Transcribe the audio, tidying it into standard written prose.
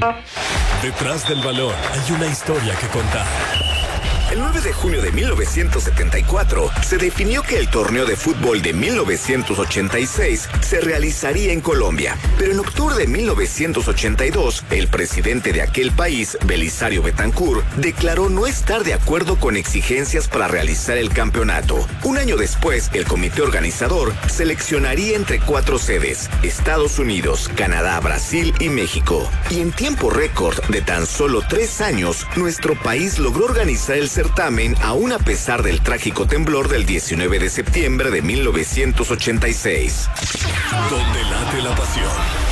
Detrás del balón hay una historia que contar. El 9 de junio de 1974 se definió que el torneo de fútbol de 1986 se realizaría en Colombia. Pero en octubre de 1982, el presidente de aquel país, Belisario Betancur, declaró no estar de acuerdo con exigencias para realizar el campeonato. Un año después, el comité organizador seleccionaría entre 4 sedes: Estados Unidos, Canadá, Brasil y México. Y en tiempo récord de tan solo 3 años, nuestro país logró organizar el certamen, aún a pesar del trágico temblor del 19 de septiembre de 1986. Donde late la pasión.